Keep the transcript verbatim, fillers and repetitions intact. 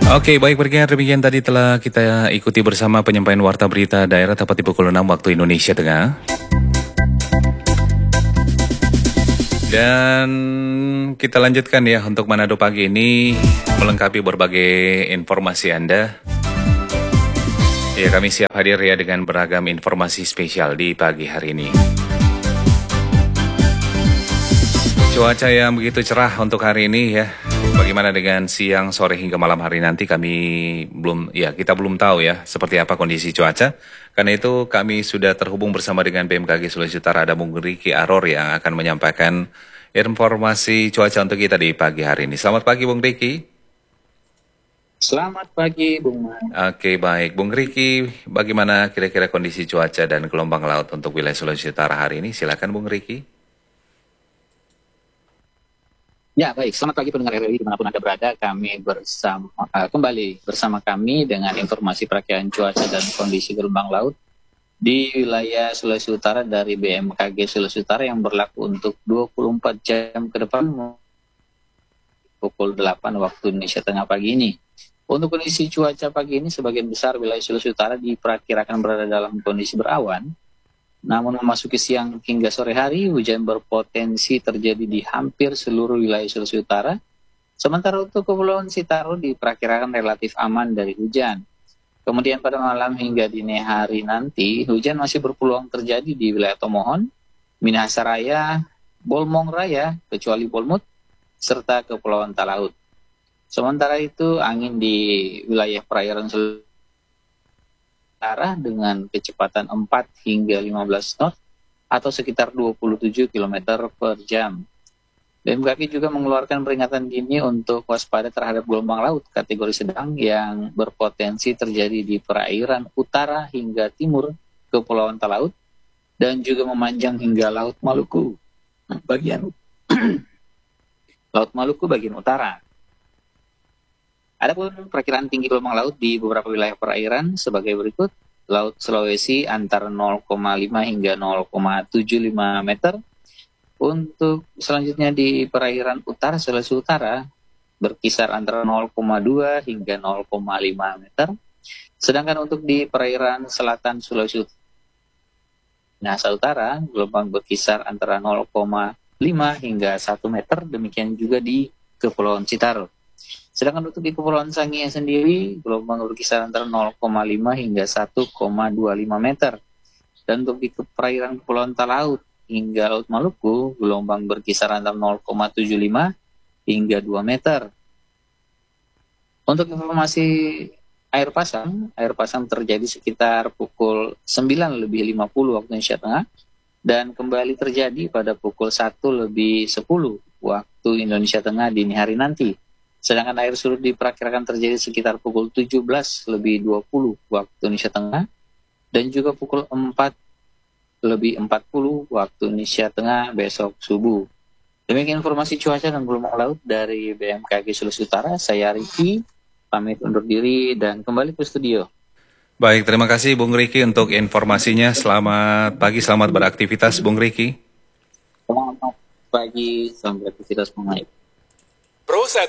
Oke, baik pendengar, demikian tadi telah kita ikuti bersama penyampaian warta berita daerah tepat di pukul enam waktu Indonesia Tengah. Dan kita lanjutkan ya untuk Manado pagi ini melengkapi berbagai informasi Anda. Ya, kami siap hadir ya dengan beragam informasi spesial di pagi hari ini. Cuaca yang begitu cerah untuk hari ini ya. Bagaimana dengan siang, sore hingga malam hari nanti kami belum, ya kita belum tahu ya seperti apa kondisi cuaca. Karena itu kami sudah terhubung bersama dengan B M K G Sulawesi Utara, ada Bung Riki Aror yang akan menyampaikan informasi cuaca untuk kita di pagi hari ini. Selamat pagi Bung Riki. Selamat pagi Bung Man. Oke baik, Bung Riki, bagaimana kira-kira kondisi cuaca dan gelombang laut untuk wilayah Sulawesi Utara hari ini? Silakan Bung Riki. Ya baik, selamat pagi pendengar R R I dimanapun Anda berada. Kami bersama uh, kembali bersama kami dengan informasi perakiraan cuaca dan kondisi gelombang laut di wilayah Sulawesi Utara dari B M K G Sulawesi Utara yang berlaku untuk dua puluh empat jam ke depan pukul delapan waktu Indonesia Tengah pagi ini. Untuk kondisi cuaca pagi ini sebagian besar wilayah Sulawesi Utara diperkirakan berada dalam kondisi berawan. Namun memasuki siang hingga sore hari, hujan berpotensi terjadi di hampir seluruh wilayah Sulawesi Utara. Sementara untuk Kepulauan Sitaro diperkirakan relatif aman dari hujan. Kemudian pada malam hingga dini hari nanti, hujan masih berpeluang terjadi di wilayah Tomohon, Minahasa Raya, Bolmong Raya, kecuali Bolmut, serta Kepulauan Talaut. Sementara itu, angin di wilayah perairan Sulawesi Utara dengan kecepatan empat hingga lima belas knot atau sekitar dua puluh tujuh kilometer per jam. B M K G juga mengeluarkan peringatan dini untuk waspada terhadap gelombang laut kategori sedang yang berpotensi terjadi di perairan utara hingga timur Kepulauan Talaut dan juga memanjang hingga Laut Maluku bagian Laut Maluku bagian utara. Adapun perkiraan tinggi gelombang laut di beberapa wilayah perairan sebagai berikut. Laut Sulawesi antara nol koma lima hingga nol koma tujuh lima meter. Untuk selanjutnya di perairan utara Sulawesi Utara berkisar antara nol koma dua hingga nol koma lima meter. Sedangkan untuk di perairan selatan Sulawesi Utara, Utara gelombang berkisar antara nol koma lima hingga satu meter. Demikian juga di Kepulauan Sitaro. Sedangkan untuk di Kepulauan Sangihe sendiri, gelombang berkisar antara nol koma lima hingga satu koma dua lima meter. Dan untuk di perairan Kepulauan Talaut hingga Laut Maluku, gelombang berkisar antara nol koma tujuh lima hingga dua meter. Untuk informasi air pasang, air pasang terjadi sekitar pukul sembilan lebih lima puluh waktu Indonesia Tengah, dan kembali terjadi pada pukul satu lebih sepuluh waktu Indonesia Tengah dini hari nanti. Sedangkan air surut diperkirakan terjadi sekitar pukul tujuh belas lebih dua puluh waktu Indonesia Tengah dan juga pukul empat lebih empat puluh waktu Indonesia Tengah besok subuh. Demikian informasi cuaca dan gelombang laut dari B M K G Sulawesi Utara. Saya Riki, pamit undur diri dan kembali ke studio. Baik, terima kasih Bung Riki untuk informasinya. Selamat pagi, selamat beraktivitas Bung Riki. Selamat pagi, selamat beraktivitas Bung Mike.